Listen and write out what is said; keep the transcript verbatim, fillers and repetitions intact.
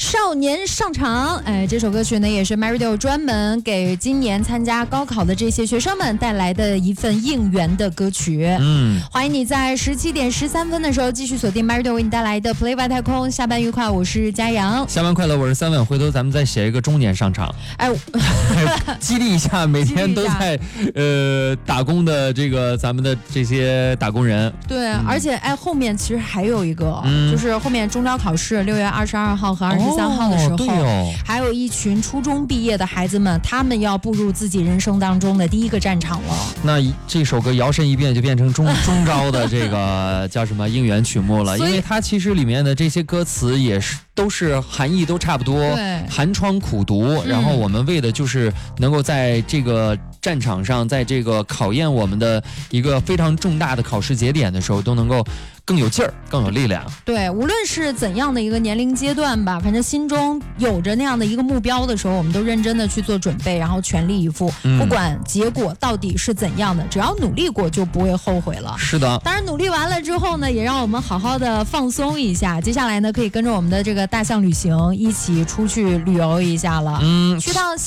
少年上场，哎，这首歌曲呢也是 MyRadio 专门给今年参加高考的这些学生们带来的一份应援的歌曲。嗯，欢迎你在十七点十三分的时候继续锁定 MyRadio 为你带来的 Play 外太空。下班愉快，我是佳阳。 下班快乐，我是三问。回头咱们再写一个中年上场，哎，激励一下每天都在呃打工的这个咱们的这些打工人。 对，嗯、而且哎，后面其实还有一个，嗯、就是后面中招考试六月二十二号和二十三号的时候、哦对哦，还有一群初中毕业的孩子们，他们要步入自己人生当中的第一个战场了。 那这首歌摇身一变就变成中中招的这个叫什么应援曲目了，因为它其实里面的这些歌词也是都是含义都差不多，寒窗苦读、嗯，然后我们为的就是能够在这个战场上，在这个考验我们的一个非常重大的考试节点的时候，都能够更有劲儿，更有力量。 对，无论是怎样的一个年龄阶段吧，反正心中有着那样的一个目标的时候，我们都认真的去做准备，然后全力以赴、嗯、不管结果到底是怎样的，只要努力过就不会后悔了。 是的， 当然努力完了之后呢，也让我们好好的放松一下，接下来呢可以跟着我们的这个大象旅行一起出去旅游一下了。嗯，去到